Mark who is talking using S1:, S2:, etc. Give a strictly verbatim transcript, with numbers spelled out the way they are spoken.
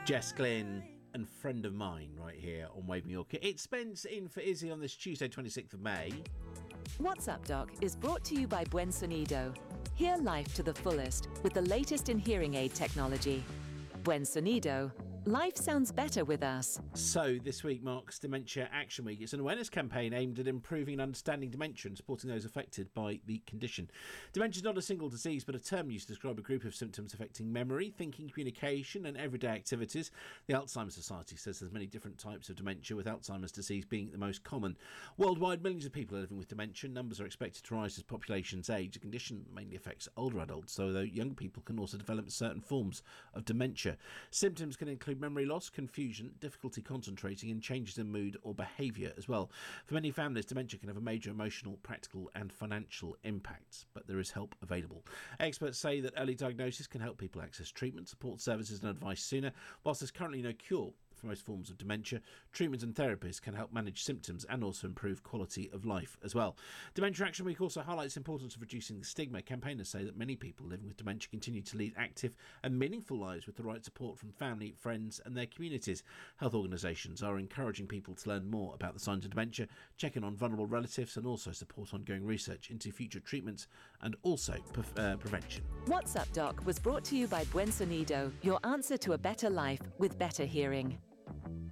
S1: Jess Glynn and Friend of Mine right here on Waving York. It's Spence in for Izzy on this Tuesday, twenty-sixth of May.
S2: What's Up Doc is brought to you by Buen Sonido. Hear life to the fullest with the latest in hearing aid technology. Buen Sonido. Life sounds better with us.
S1: So, this week marks Dementia Action Week. It's an awareness campaign aimed at improving and understanding dementia and supporting those affected by the condition. Dementia is not a single disease, but a term used to describe a group of symptoms affecting memory, thinking, communication, and everyday activities. The Alzheimer's Society says there's many different types of dementia, with Alzheimer's disease being the most common. Worldwide, millions of people are living with dementia. Numbers are expected to rise as populations age. The condition mainly affects older adults, though young people can also develop certain forms of dementia. Symptoms can include memory loss, confusion, difficulty concentrating, and changes in mood or behaviour as well. For many families, dementia can have a major emotional, practical and financial impact, but there is help available. Experts say that early diagnosis can help people access treatment, support services and advice sooner. Whilst there's currently no cure for most forms of dementia, treatments and therapies can help manage symptoms and also improve quality of life as well. Dementia Action Week also highlights the importance of reducing the stigma. Campaigners say that many people living with dementia continue to lead active and meaningful lives with the right support from family, friends and their communities. Health organisations are encouraging people to learn more about the signs of dementia, check in on vulnerable relatives and also support ongoing research into future treatments and also pre- uh, prevention.
S2: What's Up Doc was brought to you by Buen Sonido, your answer to a better life with better hearing.